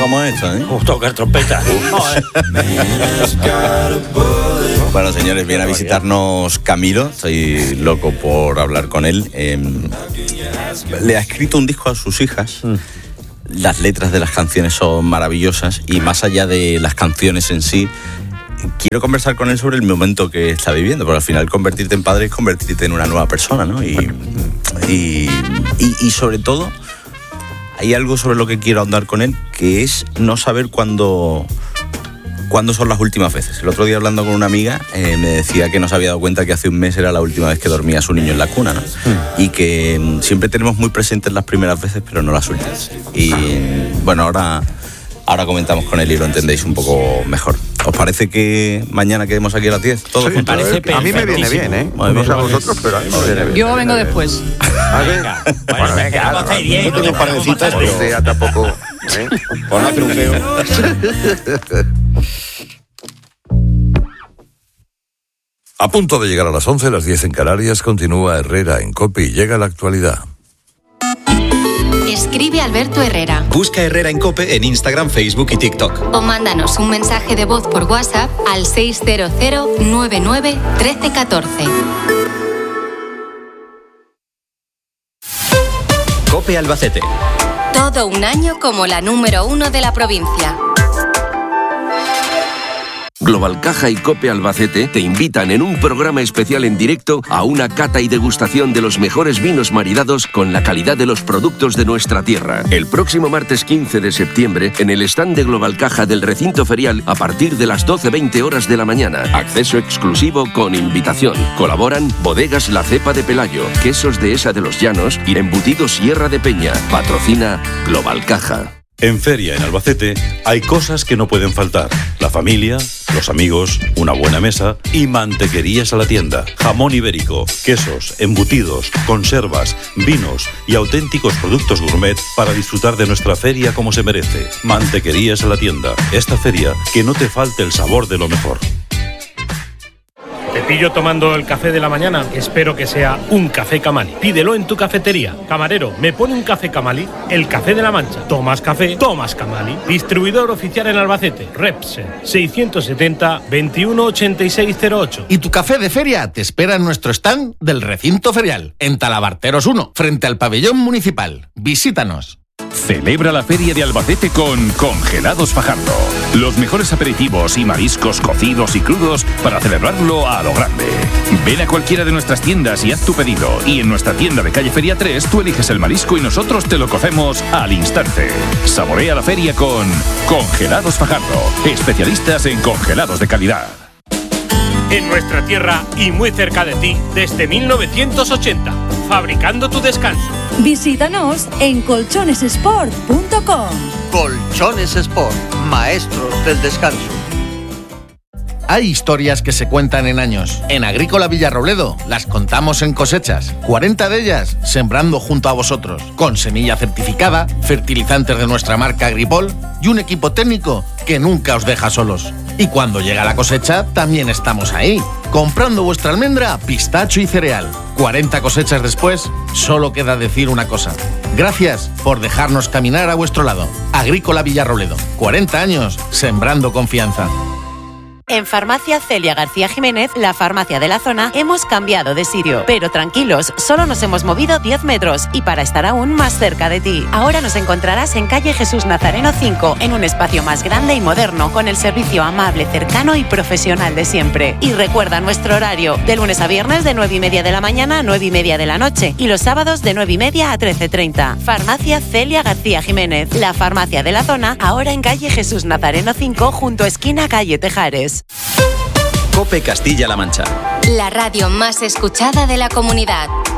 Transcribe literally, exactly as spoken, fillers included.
como esto, ¿eh? Uh, tocar trompeta. Bueno, señores, viene a visitarnos Camilo. Estoy loco por hablar con él. Eh, le ha escrito un disco a sus hijas. Mm. Las letras de las canciones son maravillosas y más allá de las canciones en sí, quiero conversar con él sobre el momento que está viviendo, porque al final convertirte en padre es convertirte en una nueva persona, ¿no? Y, y, y, y sobre todo, hay algo sobre lo que quiero ahondar con él, que es no saber cuándo, cuándo son las últimas veces. El otro día, hablando con una amiga, eh, me decía que no se había dado cuenta que hace un mes era la última vez que dormía su niño en la cuna, ¿no? Mm. Y que mm, siempre tenemos muy presentes las primeras veces, pero no las últimas. Y bueno, ahora, ahora comentamos con él y lo entendéis un poco mejor. ¿Os parece que mañana quedemos aquí a las diez? Todo sí, me parece a mí me viene bien, ¿eh? Muy no bien. sé a vosotros, pero a mí me viene bien. Yo vengo después. A ver, venga. Bueno, bueno, venga, vamos a ir bien. no tengo panecitas, pero sea tampoco, ¿eh? Pon a trufeo. A punto de llegar a las once, las diez en Canarias, continúa Herrera en COPE y llega la actualidad. Escribe Alberto Herrera. Busca Herrera en COPE en Instagram, Facebook y TikTok. O mándanos un mensaje de voz por WhatsApp al seis cero cero nueve nueve uno tres uno cuatro. COPE Albacete. Todo un año como la número uno de la provincia. Global Caja y COPE Albacete te invitan en un programa especial en directo a una cata y degustación de los mejores vinos maridados con la calidad de los productos de nuestra tierra. El próximo martes quince de septiembre en el stand de Global Caja del recinto ferial a partir de las doce veinte horas de la mañana. Acceso exclusivo con invitación. Colaboran Bodegas La Cepa de Pelayo, Quesos Dehesa de los Llanos y Embutidos Sierra de Peña. Patrocina Global Caja. En Feria, en Albacete, hay cosas que no pueden faltar. La familia, los amigos, una buena mesa y mantequerías a la tienda. Jamón ibérico, quesos, embutidos, conservas, vinos y auténticos productos gourmet para disfrutar de nuestra feria como se merece. Mantequerías a la tienda. Esta feria, que no te falte el sabor de lo mejor. Te pillo tomando el café de la mañana. Espero que sea un café Camali. Pídelo en tu cafetería. Camarero, ¿me pone un café Camali? El café de la Mancha. Tomas café, tomas Camali. Distribuidor oficial en Albacete. Repsen. seiscientos setenta, veintiuno ochenta y seis cero ocho. Y tu café de feria te espera en nuestro stand del recinto ferial, en Talabarteros uno, frente al pabellón municipal. Visítanos. Celebra la Feria de Albacete con Congelados Fajardo. Los mejores aperitivos y mariscos cocidos y crudos para celebrarlo a lo grande. Ven a cualquiera de nuestras tiendas y haz tu pedido. Y en nuestra tienda de calle Feria tres tú eliges el marisco y nosotros te lo cocemos al instante. Saborea la feria con Congelados Fajardo. Especialistas en congelados de calidad. En nuestra tierra y muy cerca de ti desde mil novecientos ochenta. Fabricando tu descanso. Visítanos en colchones sport punto com. Colchones Sport, maestros del descanso. Hay historias que se cuentan en años. En Agrícola Villarrobledo las contamos en cosechas. cuarenta de ellas sembrando junto a vosotros. Con semilla certificada, fertilizantes de nuestra marca Agripol y un equipo técnico que nunca os deja solos. Y cuando llega la cosecha, también estamos ahí, comprando vuestra almendra, pistacho y cereal. cuarenta cosechas después, solo queda decir una cosa. Gracias por dejarnos caminar a vuestro lado. Agrícola Villarrobledo. cuarenta años sembrando confianza. En Farmacia Celia García Jiménez, la farmacia de la zona, hemos cambiado de sitio. Pero tranquilos, solo nos hemos movido diez metros y para estar aún más cerca de ti. Ahora nos encontrarás en calle Jesús Nazareno cinco, en un espacio más grande y moderno, con el servicio amable, cercano y profesional de siempre. Y recuerda nuestro horario, de lunes a viernes de nueve y media de la mañana a nueve y media de la noche y los sábados de nueve y media a trece treinta. Farmacia Celia García Jiménez, la farmacia de la zona, ahora en calle Jesús Nazareno cinco, junto a esquina calle Tejares. COPE Castilla-La Mancha. La radio más escuchada de la comunidad.